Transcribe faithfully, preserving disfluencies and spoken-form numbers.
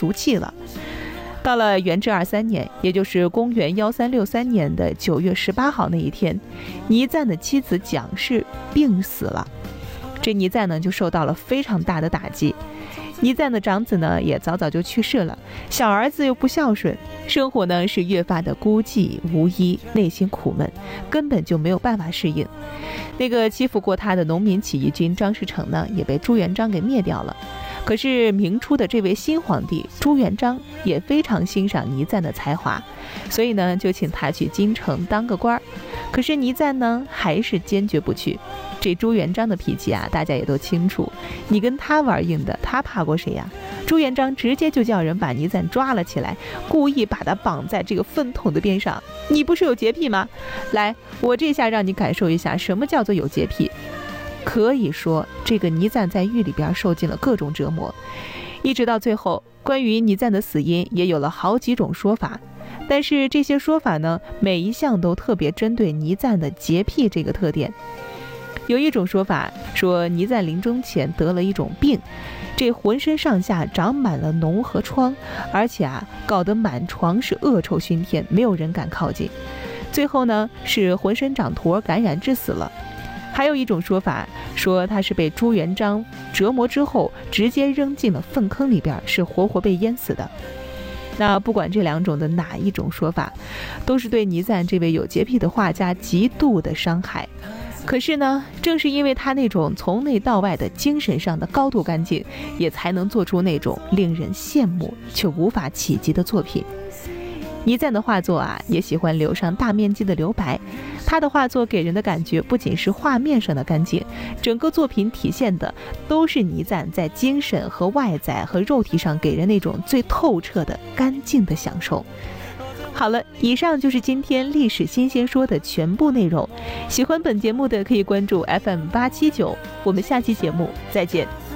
俗气了。到了元至二三年，也就是公元一三六三年的九月十八号那一天，倪瓒的妻子蒋氏病死了。这倪瓒呢就受到了非常大的打击。倪瓒的长子呢也早早就去世了，小儿子又不孝顺，生活呢是越发的孤寂无依，内心苦闷，根本就没有办法适应。那个欺负过他的农民起义军张士诚呢也被朱元璋给灭掉了。可是明初的这位新皇帝朱元璋也非常欣赏倪瓒的才华，所以呢就请他去京城当个官儿。可是倪瓒呢还是坚决不去。这朱元璋的脾气啊，大家也都清楚，你跟他玩硬的，他怕过谁呀？朱元璋直接就叫人把倪瓒抓了起来，故意把他绑在这个粪桶的边上。你不是有洁癖吗？来，我这下让你感受一下什么叫做有洁癖。可以说这个倪瓒在狱里边受尽了各种折磨，一直到最后，关于倪瓒的死因也有了好几种说法。但是这些说法呢，每一项都特别针对倪瓒的洁癖这个特点。有一种说法说，倪瓒临终前得了一种病，这浑身上下长满了脓和疮，而且啊，搞得满床是恶臭熏天，没有人敢靠近。最后呢，是浑身长坨感染致死了。还有一种说法说，他是被朱元璋折磨之后，直接扔进了粪坑里边，是活活被淹死的。那不管这两种的哪一种说法，都是对倪瓒这位有洁癖的画家极度的伤害。可是呢，正是因为他那种从内到外的精神上的高度干净，也才能做出那种令人羡慕却无法企及的作品。倪瓒的画作啊，也喜欢留上大面积的留白。他的画作给人的感觉不仅是画面上的干净，整个作品体现的都是倪瓒在精神和外在和肉体上给人那种最透彻的干净的享受。好了，以上就是今天历史新鲜说的全部内容。喜欢本节目的可以关注 F M 八七九，我们下期节目再见。